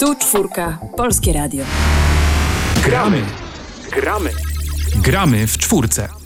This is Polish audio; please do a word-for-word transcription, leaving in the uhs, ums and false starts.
Tu czwórka. Polskie Radio. Gramy. Gramy. Gramy w czwórce.